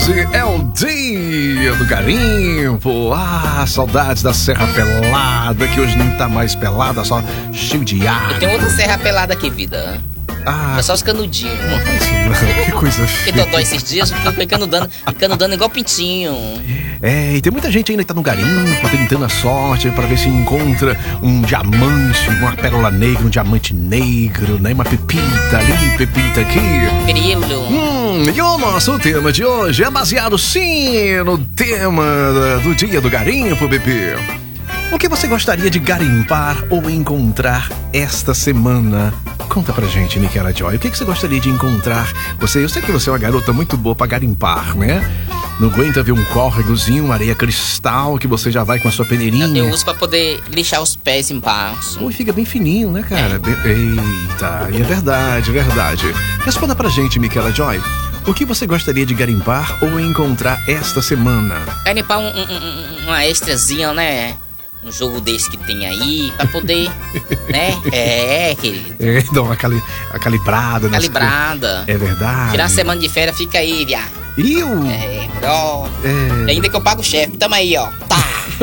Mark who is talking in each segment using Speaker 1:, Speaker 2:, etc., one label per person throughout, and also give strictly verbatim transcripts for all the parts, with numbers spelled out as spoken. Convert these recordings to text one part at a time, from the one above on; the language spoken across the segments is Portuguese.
Speaker 1: Hoje é o dia do garimpo. Ah, saudades da Serra Pelada, que hoje não tá mais pelada, só cheio de ar.
Speaker 2: Eu tenho outra serra pelada aqui, vida.
Speaker 1: Ah,
Speaker 2: é só os canudinhos.
Speaker 1: que coisa feia.
Speaker 2: Que totó esses dias, fica canudando, canudando igual pintinho.
Speaker 1: É, e tem muita gente ainda que tá no garimpo, tentando a sorte pra ver se encontra um diamante, uma pérola negra, um diamante negro, né? Uma pepita ali, pepita aqui.
Speaker 2: Grilo.
Speaker 1: Hum, e o nosso tema de hoje é baseado, sim, no tema do dia do garimpo, bebê. O que você gostaria de garimpar ou encontrar esta semana? Conta pra gente, Micaela Joy. O que você gostaria de encontrar? Você, eu sei que você é uma garota muito boa pra garimpar, né? Não aguenta ver um córregozinho, uma areia cristal, que você já vai com a sua peneirinha.
Speaker 2: Eu uso pra poder lixar os pés em passo.
Speaker 1: Ui, fica bem fininho, né, cara?
Speaker 2: É.
Speaker 1: Bem... Eita, e é verdade, é verdade. Responda pra gente, Micaela Joy. O que você gostaria de garimpar ou encontrar esta semana?
Speaker 2: Garimpar um, um, um, uma extrazinha, né? Um jogo desse que tem aí, pra poder, né? É, querido.
Speaker 1: É, dá uma cali... a calibrada.
Speaker 2: Calibrada.
Speaker 1: É verdade.
Speaker 2: Tirar a semana de férias, fica aí, viado.
Speaker 1: Eu?
Speaker 2: É, ó.
Speaker 1: É.
Speaker 2: Ainda que eu pago o chefe, tamo aí, ó. Tá.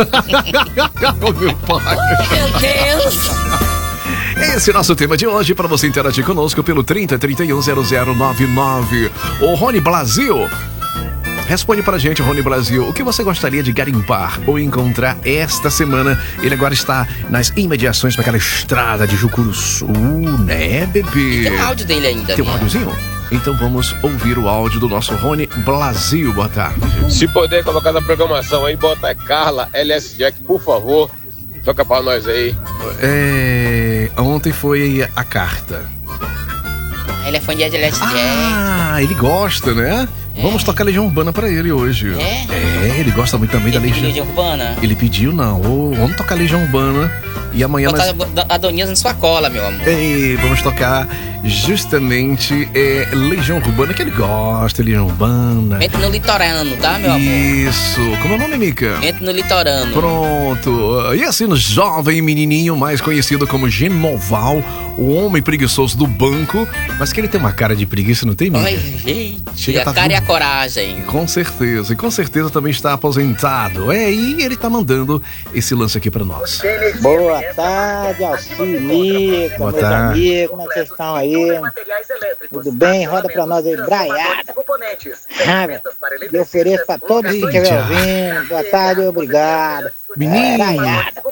Speaker 1: Oh, meu pai.
Speaker 2: Meu Deus.
Speaker 1: Esse é o nosso tema de hoje, para você interagir conosco pelo trinta, trinta e um, zero zero nove nove. O Rony Brasil. Responde pra gente, Rony Brasil, o que você gostaria de garimpar ou encontrar esta semana? Ele agora está nas imediações para aquela estrada de Jucuruçu, né, bebê?
Speaker 2: Tem um áudio dele ainda.
Speaker 1: Tem um
Speaker 2: né?
Speaker 1: áudiozinho? Então vamos ouvir o áudio do nosso Rony Brasil. Boa tarde.
Speaker 3: Se puder colocar na programação aí, bota Carla L S Jack, por favor. Toca pra nós aí.
Speaker 1: É... Ontem foi a carta.
Speaker 2: Ele é fã de Adelaide Jack.
Speaker 1: Ah, ele gosta, né?
Speaker 2: É.
Speaker 1: Vamos tocar Legião Urbana pra ele hoje.
Speaker 2: É?
Speaker 1: É, ele gosta muito também
Speaker 2: Ele
Speaker 1: da Legião.
Speaker 2: Legião Urbana.
Speaker 1: Ele pediu, não. Ô, vamos tocar Legião Urbana. E amanhã nós...
Speaker 2: Botar a Doninhas na sua cola, meu amor.
Speaker 1: Ei, vamos tocar justamente é, Legião Urbana, que ele gosta, Legião Urbana.
Speaker 2: Entre no litorano, tá, meu amor?
Speaker 1: Isso. Como é o nome, Mica?
Speaker 2: Entre no litorano.
Speaker 1: Pronto. E assim, o jovem menininho mais conhecido como Genoval, o homem preguiçoso do banco, mas que ele tem uma cara de preguiça, não tem, Mica?
Speaker 2: Ai, gente,
Speaker 1: Chega,
Speaker 2: a
Speaker 1: tá
Speaker 2: cara
Speaker 1: tudo...
Speaker 2: e a coragem.
Speaker 1: Com certeza, e com certeza também está aposentado. É, e ele tá mandando esse lance aqui pra nós.
Speaker 4: Boa tarde, Alcimir,
Speaker 1: Boa
Speaker 4: meus
Speaker 1: tarde.
Speaker 4: amigos, como é que vocês estão aí? Tudo bem? Roda pra nós aí, braiada. Ah, velho, eu ofereço pra todos que
Speaker 1: Eita.
Speaker 4: estiver ouvindo. Boa tarde, obrigado.
Speaker 1: Menino.
Speaker 4: Braiada.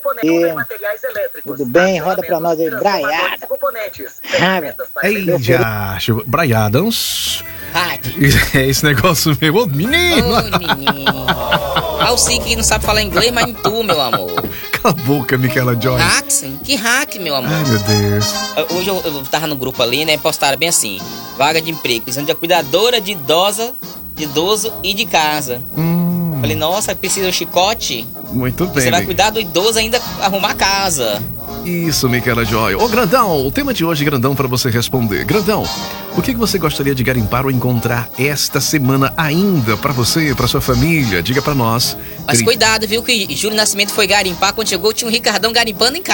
Speaker 4: E, tudo bem? Roda pra nós aí, braiada. Ah, velho,
Speaker 1: Ei, já, Braiadans.
Speaker 2: Rádio.
Speaker 1: É esse negócio meu, ô menino.
Speaker 2: Ô, menino. Alci que não sabe falar inglês, mas em tu, meu amor.
Speaker 1: Cala a boca, Micaela Joy.
Speaker 2: Hack, sim. Que hack, meu amor.
Speaker 1: Ai, meu Deus.
Speaker 2: Hoje eu, eu tava no grupo ali, né? Postaram bem assim: vaga de emprego, precisando de cuidadora de idosa, de idoso e de casa.
Speaker 1: Hum,
Speaker 2: Falei, nossa, precisa o chicote?
Speaker 1: muito bem.
Speaker 2: Você vai
Speaker 1: Mi-
Speaker 2: cuidar do idoso e ainda arrumar casa.
Speaker 1: Isso, Micaela Joy. Ô, Grandão, o tema de hoje, Grandão, pra você responder. Grandão, o que que você gostaria de garimpar ou encontrar esta semana ainda pra você, pra sua família? Diga pra nós.
Speaker 2: Mas
Speaker 1: Tri-
Speaker 2: cuidado, viu? Que Júlio Nascimento foi garimpar. Quando chegou, tinha um Ricardão garimpando em casa.